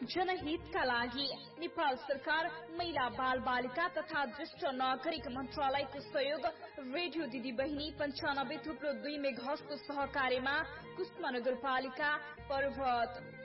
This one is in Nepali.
जनहितका लागि नेपाल सरकार महिला बाल बालिका तथा ज्येष्ठ नागरिक मन्त्रालयको सहयोग रेडियो दिदी बहिनी 95.2 मेगाहर्जको सहकार्यमा कुष्मा नगरपालिका पर्वत